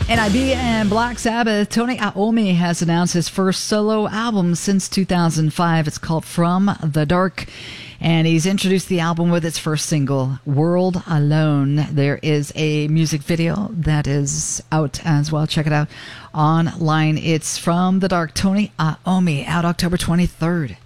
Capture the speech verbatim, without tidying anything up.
N I B and Black Sabbath. Tony Iommi has announced his first solo album since two thousand five. It's called From the Dark, and he's introduced the album with its first single, World Alone. There is a music video that is out as well. Check it out online. It's From the Dark, Tony Iommi, out October twenty-third.